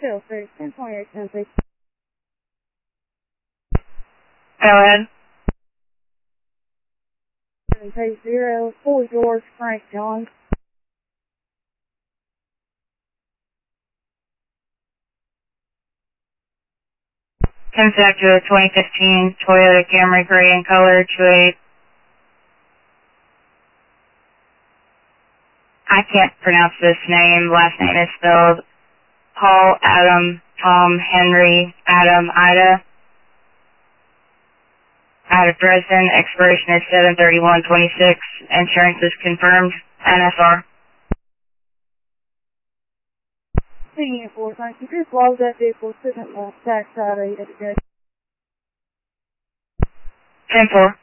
Still 10.8 cents. Go ahead. Page 0, 4 George Frank John. Comes back to a 2015 Toyota Camry gray in color, 28. I can't pronounce this name. Last name is spelled Paul, Adam, Tom, Henry, Adam, Ida. Out of Dresden, expiration is 7/31/26. Insurance is confirmed. NSR. Speaking of 4, thank you. Just log that vehicle, tax side 8 at the 10-4.